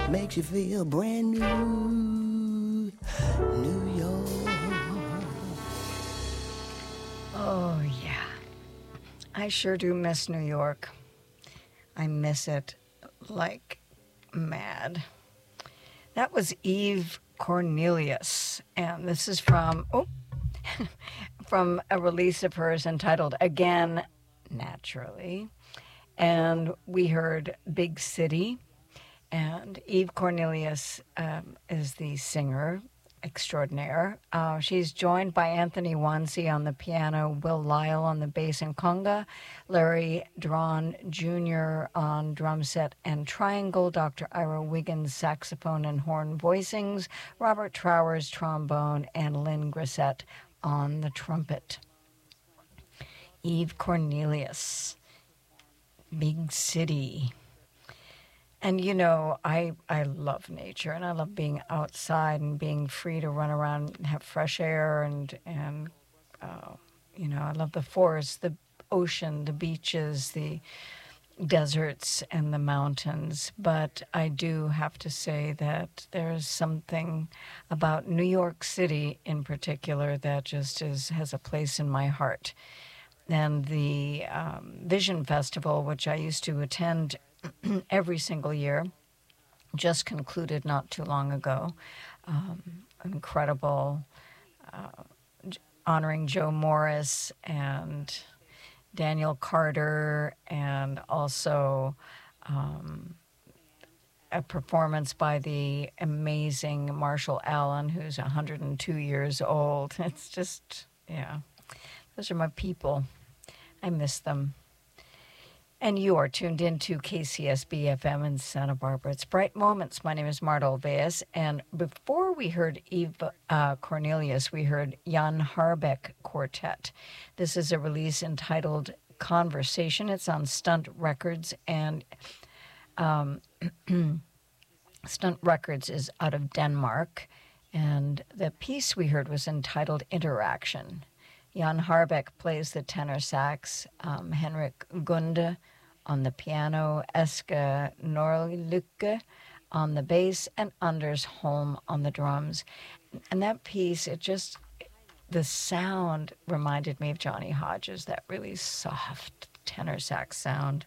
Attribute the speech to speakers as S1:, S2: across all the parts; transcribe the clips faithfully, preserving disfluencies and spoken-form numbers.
S1: makes you feel brand new, New York.
S2: Oh, yeah. I sure do miss New York. I miss it like mad. That was Eve Cornelius, and this is from, oh, from a release of hers entitled Again, Naturally. And we heard Big City, and Eve Cornelius um, is the singer extraordinaire. Uh, she's joined by Anthony Wansi on the piano, Will Lyle on the bass and conga, Larry Drawn Junior on drum set and triangle, Doctor Ira Wiggins saxophone and horn voicings, Robert Trowers trombone, and Lynn Grissett on the trumpet. Eve Cornelius, Big City. And, you know, I, I love nature, and I love being outside and being free to run around and have fresh air. And, and uh, you know, I love the forest, the ocean, the beaches, the deserts, and the mountains. But I do have to say that there's something about New York City in particular that just is has a place in my heart. And the um, Vision Festival, which I used to attend every single year, just concluded not too long ago. Um, incredible, uh, honoring Joe Morris and Daniel Carter, and also um, a performance by the amazing Marshall Allen, who's one hundred two years old. It's just, yeah, those are my people. I miss them. And you are tuned in to K C S B F M in Santa Barbara. It's Bright Moments. My name is Marta Olveas. And before we heard Eve uh, Cornelius, we heard Jan Harbeck Quartet. This is a release entitled Conversation. It's on Stunt Records. And um, Stunt Records is out of Denmark. And the piece we heard was entitled Interaction. Jan Harbeck plays the tenor sax, um, Henrik Gunde on the piano, Eske Norlykke on the bass, and Anders Holm on the drums. And that piece, it just, the sound reminded me of Johnny Hodges, that really soft tenor sax sound.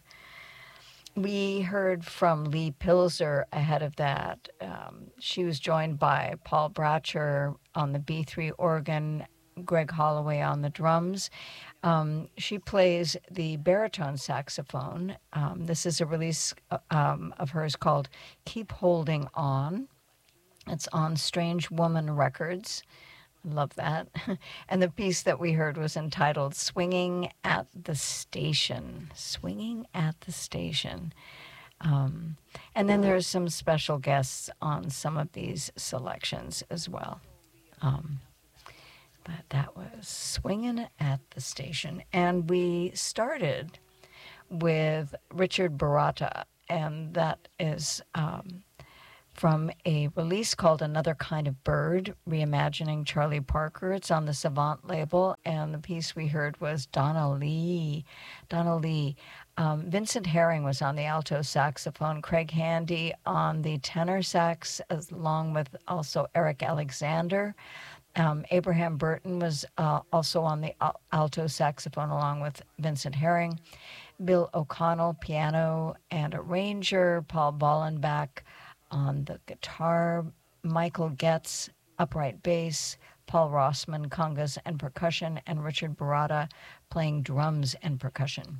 S2: We heard from Lee Pilzer ahead of that. Um, she was joined by Paul Bratcher on the B three organ, Greg Holloway on the drums. Um, she plays the baritone saxophone. Um, this is a release um, of hers called Keep Holding On. It's on Strange Woman Records. Love that. And the piece that we heard was entitled Swinging at the Station. Swinging at the Station. Um, and then there's some special guests on some of these selections as well. Um, But that was Swinging at the Station. And we started with Richard Baratta, and that is um, from a release called Another Kind of Bird, reimagining Charlie Parker. It's on the Savant label, and the piece we heard was Donna Lee. Donna Lee. Um, Vincent Herring was on the alto saxophone, Craig Handy on the tenor sax, along with also Eric Alexander. Um, Abraham Burton was uh, also on the al- alto saxophone along with Vincent Herring. Bill O'Connell, piano and arranger. Paul Ballenbach on the guitar. Michael Getz, upright bass. Paul Rossman, congas and percussion. And Richard Baratta playing drums and percussion.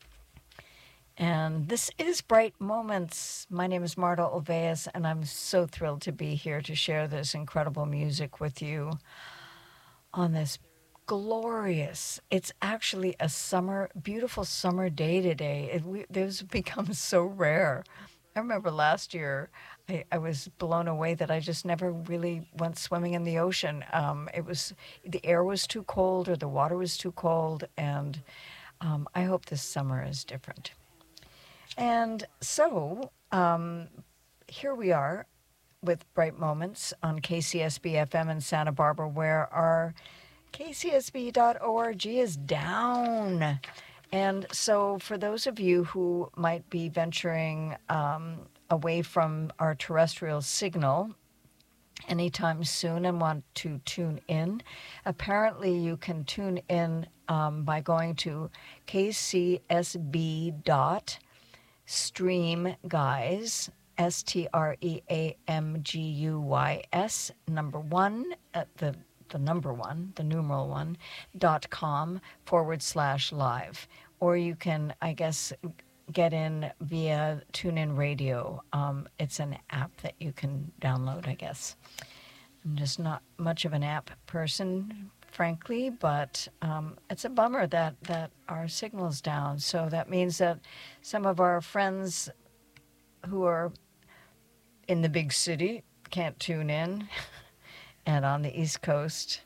S2: And this is Bright Moments. My name is Marta Olveas, and I'm so thrilled to be here to share this incredible music with you on this glorious, it's actually a summer, beautiful summer day today. It, we, this has become so rare. I remember last year, I, I was blown away that I just never really went swimming in the ocean. Um, it was, the air was too cold or the water was too cold, and um, I hope this summer is different. And so um, here we are with Bright Moments on K C S B F M in Santa Barbara, where our K C S B dot org is down. And so for those of you who might be venturing um, away from our terrestrial signal anytime soon and want to tune in, apparently you can tune in um, by going to k c s b dot stream guys, S T R E A M G U Y S, number one, at the, the number one, the numeral one, dot com forward slash live. Or you can, I guess, get in via TuneIn Radio. Um, it's an app that you can download, I guess. I'm just not much of an app person, frankly, but um, it's a bummer that, that our signal's down. So that means that some of our friends who are in the big city can't tune in and on the East Coast,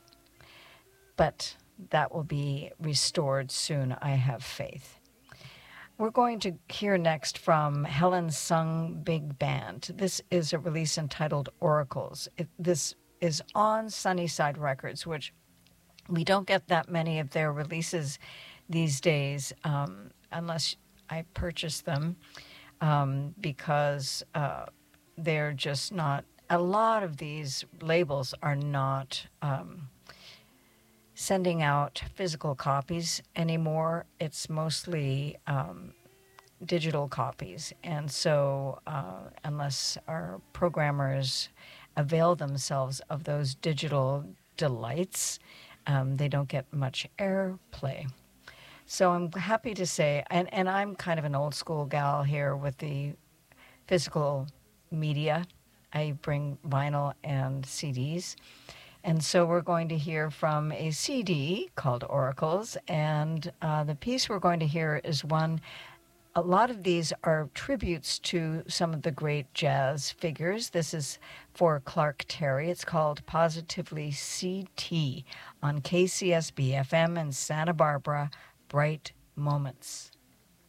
S2: but that will be restored soon, I have faith. We're going to hear next from Helen Sung Big Band. This is a release entitled Oracles. It, this is on Sunnyside Records, which we don't get that many of their releases these days um, unless I purchase them um, because uh, they're just not, a lot of these labels are not um, sending out physical copies anymore. It's mostly um, digital copies. And so uh, unless our programmers avail themselves of those digital delights, um, they don't get much airplay. So I'm happy to say, and, and I'm kind of an old school gal here with the physical media. I bring vinyl and C Ds. And so we're going to hear from a C D called Oracles, and uh, the piece we're going to hear is one, a lot of these are tributes to some of the great jazz figures. This is for Clark Terry. It's called Positively C T on K C S B F M in Santa Barbara, Bright Moments.